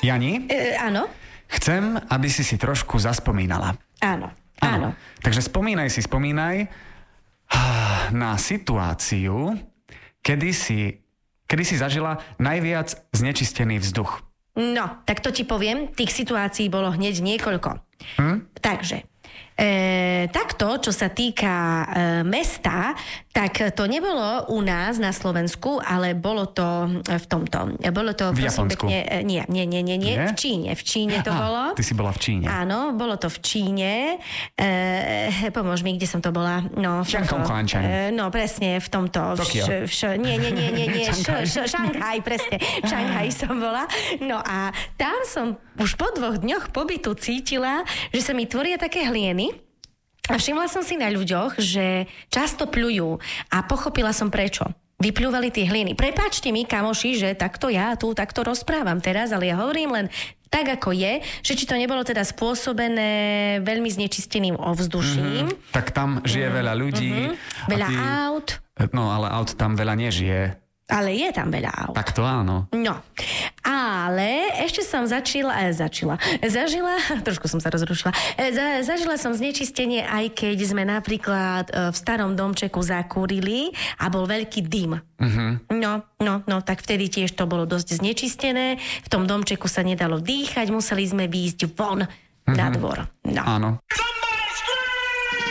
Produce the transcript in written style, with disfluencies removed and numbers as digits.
Jani? Áno. Chcem, aby si trošku zaspomínala. Áno. Takže spomínaj na situáciu, kedy si zažila najviac znečistený vzduch. No, tak to ti poviem, tých situácií bolo hneď niekoľko. Takže, takto, čo sa týka mesta, tak to nebolo u nás na Slovensku, ale bolo to v tomto. Bolo to v Japonsku? Nie. V Číne to bolo. Ty si bola v Číne. Áno, bolo to v Číne. Pomôž mi, kde som to bola? No, no, presne, v tomto. Tokio. Nie. Šanghaj, presne. V Šanghaji som bola. No a tam som už po 2 dňoch pobytu cítila, že sa mi tvoria také hlieny. A všimla som si na ľuďoch, že často pľujú a pochopila som prečo. Vypľúvali tie hliny. Prepáčte mi, kamoši, že takto ja tu takto rozprávam teraz, ale ja hovorím len tak, ako je, že či to nebolo teda spôsobené veľmi znečisteným ovzduším. Tak tam žije veľa ľudí. Veľa aut. No, ale aut tam veľa nežije. Ale je tam veľa aut. Tak to áno. No, ale ešte som zažila, trošku som sa rozrušila, zažila som znečistenie, aj keď sme napríklad v starom domčeku zakúrili a bol veľký dym. No, tak vtedy tiež to bolo dosť znečistené, v tom domčeku sa nedalo dýchať, museli sme výjsť von na dvor. No. Áno.